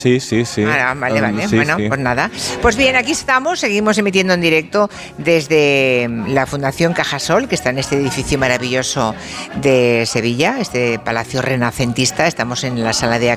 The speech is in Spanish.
Sí, sí, sí. Vale. Sí, Bueno, sí. pues nada. Pues bien, aquí estamos, seguimos emitiendo en directo desde la Fundación Cajasol, que está en este edificio maravilloso de Sevilla, este palacio renacentista. Estamos en la sala de